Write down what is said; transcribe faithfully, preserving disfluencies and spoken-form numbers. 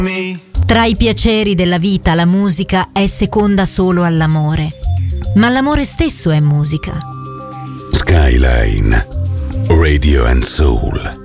Tra i piaceri della vita la musica è seconda solo all'amore, ma l'amore stesso è musica. Skyline Radio and Soul.